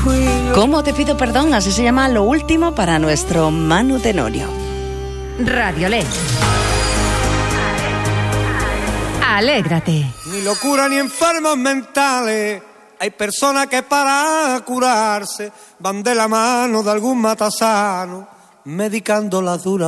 ¿Cómo te pido perdón? Así se llama lo último para nuestro Manu Tenorio. Radiolé. Alégrate. Ni locura ni enfermos mentales. Hay personas que para curarse van de la mano de algún matasano, medicando las duras